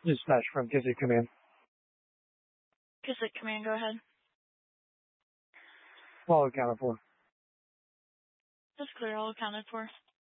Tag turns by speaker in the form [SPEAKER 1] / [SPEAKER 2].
[SPEAKER 1] Dispatch from Kissick Command.
[SPEAKER 2] Kissick Command, go ahead.
[SPEAKER 1] All accounted for.
[SPEAKER 2] That's clear, all accounted for.